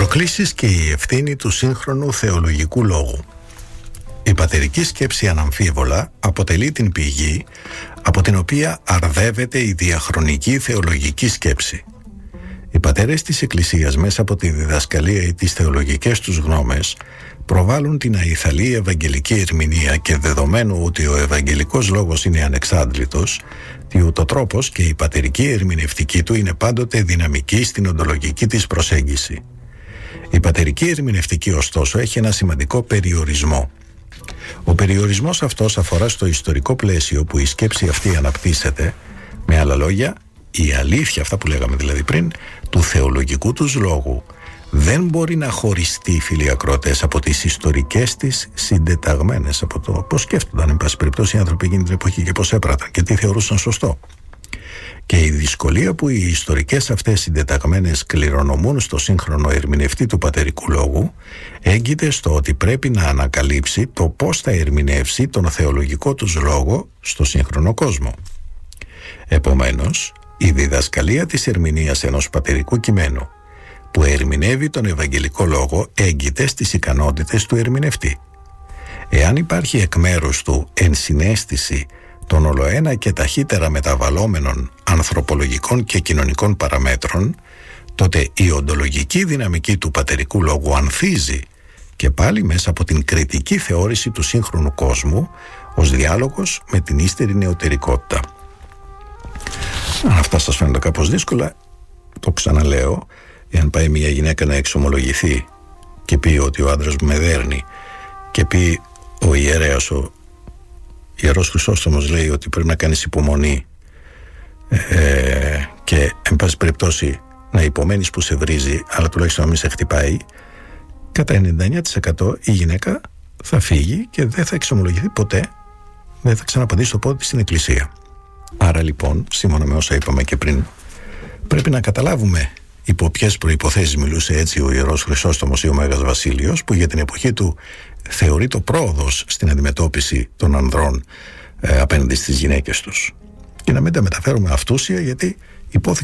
προκλήσεις και η ευθύνη του σύγχρονου θεολογικού λόγου. Η πατερική σκέψη αναμφίβολα αποτελεί την πηγή από την οποία αρδεύεται η διαχρονική θεολογική σκέψη. Οι πατέρες της Εκκλησίας μέσα από τη διδασκαλία ή τις θεολογικές τους γνώμες προβάλλουν την αϊθαλή ευαγγελική ερμηνεία και δεδομένου ότι ο ευαγγελικός λόγος είναι ανεξάντλητος, ο τρόπος και η πατερική ερμηνευτική του είναι πάντοτε δυναμική στην οντολογική της προσέγγιση. Η πατερική ερμηνευτική ωστόσο έχει ένα σημαντικό περιορισμό. Ο περιορισμός αυτός αφορά στο ιστορικό πλαίσιο που η σκέψη αυτή αναπτύσσεται, με άλλα λόγια, η αλήθεια, αυτά που λέγαμε δηλαδή πριν, του θεολογικού τους λόγου δεν μπορεί να χωριστεί, φίλοι ακροατές, από τις ιστορικές της συντεταγμένες, από το πώς σκέφτονταν εν πάση περιπτώσει οι άνθρωποι εκείνη την εποχή και πώς έπραταν και τι θεωρούσαν σωστό. Και η δυσκολία που οι ιστορικές αυτές συντεταγμένες κληρονομούν στο σύγχρονο ερμηνευτή του πατερικού λόγου έγκυται στο ότι πρέπει να ανακαλύψει το πώς θα ερμηνεύσει τον θεολογικό τους λόγο στο σύγχρονο κόσμο. Επομένως, η διδασκαλία της ερμηνείας ενός πατερικού κειμένου που ερμηνεύει τον ευαγγελικό λόγο έγκυται στις ικανότητες του ερμηνευτή. Εάν υπάρχει εκ μέρους του ενσυναίσθηση των ολοένα και ταχύτερα μεταβαλλόμενων ανθρωπολογικών και κοινωνικών παραμέτρων, τότε η οντολογική δυναμική του πατερικού λόγου ανθίζει και πάλι μέσα από την κριτική θεώρηση του σύγχρονου κόσμου ως διάλογος με την ύστερη νεωτερικότητα. Αν αυτά σας φαίνονται κάπως δύσκολα, το ξαναλέω, εάν πάει μια γυναίκα να εξομολογηθεί και πει ότι ο άντρας μου με δέρνει και πει ο ιερέας, ο Ιερός Χρυσόστομος λέει ότι πρέπει να κάνεις υπομονή και εν πάση περιπτώσει να υπομένεις που σε βρίζει, αλλά τουλάχιστον να μην σε χτυπάει, κατά 99% η γυναίκα θα φύγει και δεν θα εξομολογηθεί ποτέ, δεν θα ξαναπαντήσει το πόδι της στην εκκλησία. Άρα λοιπόν, σύμφωνα με όσα είπαμε και πριν, πρέπει να καταλάβουμε υπό ποιες προϋποθέσεις μιλούσε έτσι ο Ιερός Χρυσόστομος ή ο Μέγας Βασίλειος, που για την εποχή του θεωρεί το πρόοδος στην αντιμετώπιση των ανδρών απέναντι στις γυναίκες τους. Και να μην τα μεταφέρουμε αυτούσια, γιατί υπόθηκε